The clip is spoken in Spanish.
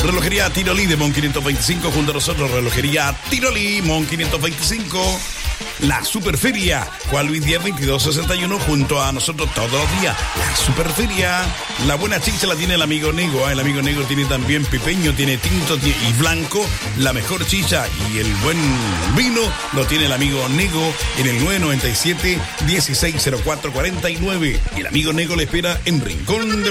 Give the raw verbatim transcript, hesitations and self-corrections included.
Relojería Tirolí de Mon quinientos veinticinco junto a nosotros. Relojería Tirolí, Mon quinientos veinticinco. La Superferia, Juan Luis Díaz veintidós sesenta y uno junto a nosotros todos los días. La Superferia. La buena chicha la tiene el amigo Nego. ¿eh? El amigo Nego tiene también pipeño, tiene tinto y blanco. La mejor chicha y el buen vino lo tiene el amigo Nego en el nueve nueve siete, dieciséis cero cuatro cuarenta y nueve. Y el amigo Nego le espera en Rincón de